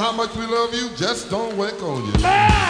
how much we love you just don't work on you.